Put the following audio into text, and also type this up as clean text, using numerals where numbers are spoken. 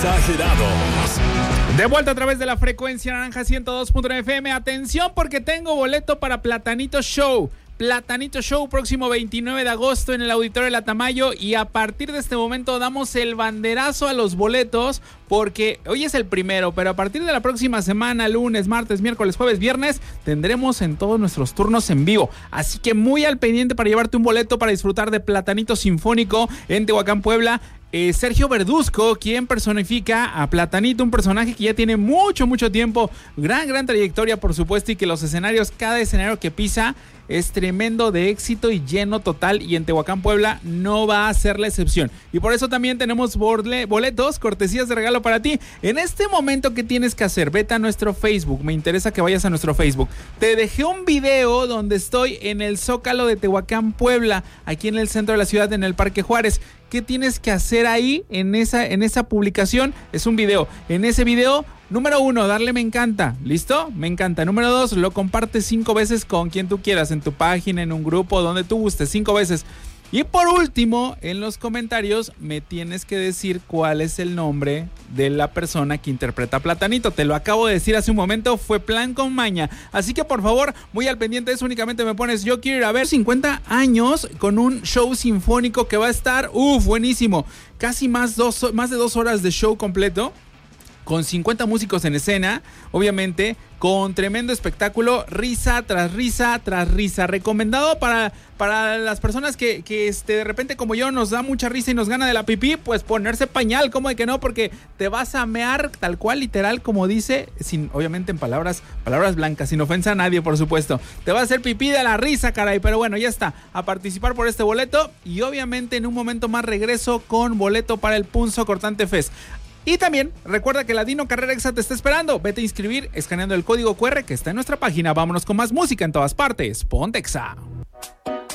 Exagerados. De vuelta a través de la frecuencia naranja 102.9 FM. Atención porque tengo boleto para Platanito Show. Platanito Show próximo 29 de agosto en el Auditorio de la Tamayo, y a partir de este momento damos el banderazo a los boletos porque hoy es el primero, pero a partir de la próxima semana, lunes, martes, miércoles, jueves, viernes, tendremos en todos nuestros turnos en vivo. Así que muy al pendiente para llevarte un boleto para disfrutar de Platanito Sinfónico en Tehuacán, Puebla. Sergio Verduzco, quien personifica a Platanito, un personaje que ya tiene mucho tiempo, gran trayectoria por supuesto, y que los escenarios, cada escenario que pisa es tremendo de éxito y lleno total, y en Tehuacán, Puebla no va a ser la excepción. Y por eso también tenemos boletos, cortesías de regalo para ti. En este momento, ¿qué tienes que hacer? Vete a nuestro Facebook, me interesa que vayas a nuestro Facebook. Te dejé un video donde estoy en el Zócalo de Tehuacán, Puebla, aquí en el centro de la ciudad, en el Parque Juárez. ¿Qué tienes que hacer ahí en esa publicación? Es un video. En ese video, número 1, darle me encanta. ¿Listo? Me encanta. Número 2, lo compartes 5 veces con quien tú quieras, en tu página, en un grupo, donde tú gustes, 5 veces. Y por último, en los comentarios me tienes que decir cuál es el nombre de la persona que interpreta a Platanito. Te lo acabo de decir hace un momento, fue plan con maña. Así que por favor, muy al pendiente de eso, únicamente me pones yo quiero ir a ver 50 años con un show sinfónico que va a estar, buenísimo. Casi más de 2 horas de show completo, con 50 músicos en escena, obviamente, con tremendo espectáculo, risa tras risa tras risa. Recomendado para las personas que de repente como yo nos da mucha risa y nos gana de la pipí, pues ponerse pañal, ¿cómo de que no? Porque te vas a mear tal cual, literal, como dice, sin, obviamente en palabras blancas, sin ofensa a nadie, por supuesto. Te va a hacer pipí de la risa, caray, pero bueno, ya está. A participar por este boleto, y obviamente en un momento más regreso con boleto para el Punzo Cortante Fest. Y también recuerda que la Dino Carrera Exa te está esperando. Vete a inscribir escaneando el código QR que está en nuestra página. Vámonos con más música en todas partes. Ponte Exa.